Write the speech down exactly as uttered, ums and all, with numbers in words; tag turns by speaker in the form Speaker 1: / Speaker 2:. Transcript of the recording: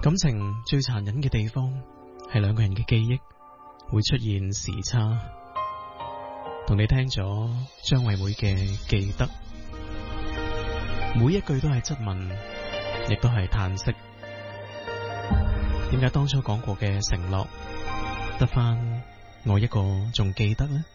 Speaker 1: 感情最殘忍嘅地方係兩個人嘅記憶會出現時差。同你聽咗張惠妹嘅記得，每一句都係質問，亦都係嘆息。點解當初講過嘅承諾，得返我一個仲記得呢？